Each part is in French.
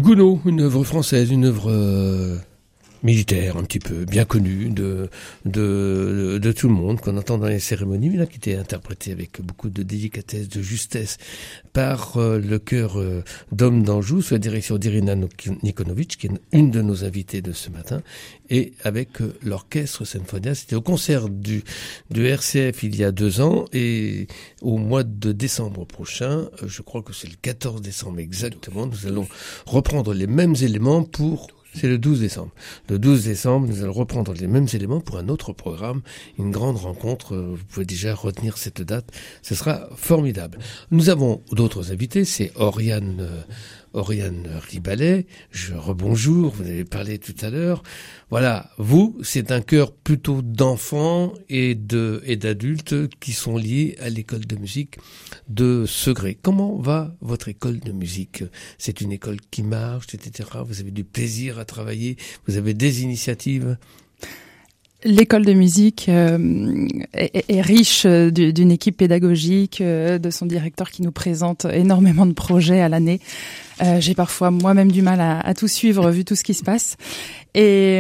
Gounod, une œuvre française, une œuvre militaire, un petit peu bien connue de tout le monde, qu'on entend dans les cérémonies, mais là qui était interprétée avec beaucoup de délicatesse, de justesse par le chœur d'Homme d'Anjou, sous la direction d'Irina Nikonovic, qui est une de nos invitées de ce matin, et avec l'orchestre Sinfonia. C'était au concert du RCF il y a 2 ans, et au mois de décembre prochain, je crois que c'est le 14 décembre exactement, nous allons reprendre les mêmes éléments c'est le 12 décembre. Le 12 décembre, nous allons reprendre les mêmes éléments pour un autre programme, une grande rencontre. Vous pouvez déjà retenir cette date. Ce sera formidable. Nous avons d'autres invités. C'est Oriane Ribalet. Rebonjour. Vous avez parlé tout à l'heure. Voilà. Vous, c'est un chœur plutôt d'enfants et d'adultes qui sont liés à l'école de musique de Segré. Comment va votre école de musique? C'est une école qui marche, etc. Vous avez du plaisir à travailler? Vous avez des initiatives? L'école de musique est riche d'une équipe pédagogique, de son directeur qui nous présente énormément de projets à l'année. J'ai parfois moi-même du mal à tout suivre vu tout ce qui se passe. Et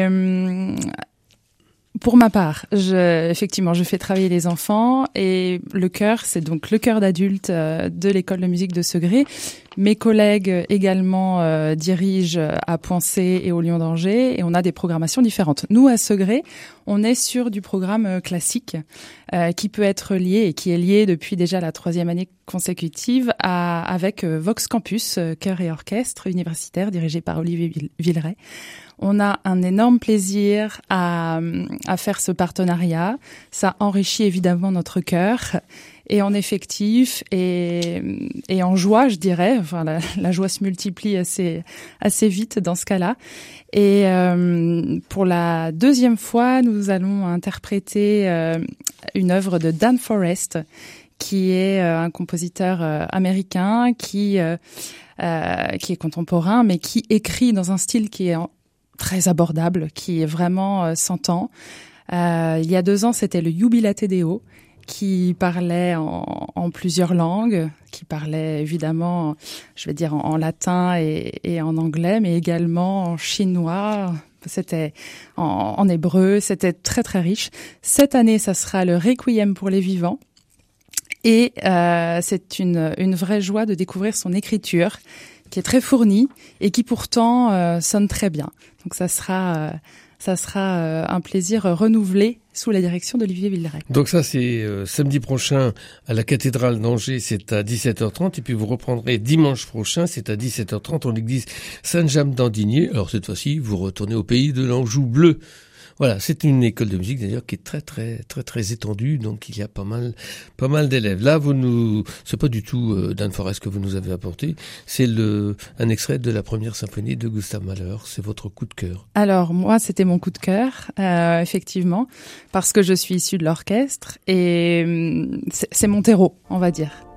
pour ma part, effectivement, je fais travailler les enfants et le chœur, c'est donc le chœur d'adultes de l'école de musique de Segré. Mes collègues également dirigent à Poincé et au Lion d'Angers et on a des programmations différentes. Nous, à Segré, on est sur du programme classique qui peut être lié et qui est lié depuis déjà la 3e année consécutive avec Vox Campus, chœur et orchestre universitaire dirigé par Olivier Villeray. On a un énorme plaisir à faire ce partenariat. Ça enrichit évidemment notre chœur et en effectif et en joie, je dirais. Enfin, la joie se multiplie assez vite dans ce cas-là. Et pour la 2e fois, nous allons interpréter une œuvre de Dan Forrest, qui est un compositeur américain qui est contemporain, mais qui écrit dans un style qui est très abordable, qui est vraiment s'entend. Il y a 2 ans, c'était le Jubilate Deo, qui parlait en plusieurs langues, qui parlait évidemment, je vais dire en latin et en anglais, mais également en chinois. C'était en hébreu, c'était très très riche. Cette année, ça sera le Requiem pour les vivants. Et c'est une vraie joie de découvrir son écriture, qui est très fournie et qui pourtant sonne très bien. Donc ça sera un plaisir renouvelé sous la direction d'Olivier Villeray. Donc ça, c'est samedi prochain à la cathédrale d'Angers, c'est à 17h30. Et puis vous reprendrez dimanche prochain, c'est à 17h30 en l'église Saint-James d'Andigné. Alors cette fois-ci, vous retournez au pays de l'Anjou bleu. Voilà, c'est une école de musique d'ailleurs qui est très très très très étendue, donc il y a pas mal d'élèves. Là, c'est pas du tout Dan Forrest que vous nous avez apporté, c'est un extrait de la première symphonie de Gustav Mahler. C'est votre coup de cœur. Alors moi, c'était mon coup de cœur, effectivement, parce que je suis issue de l'orchestre et c'est mon terreau, on va dire.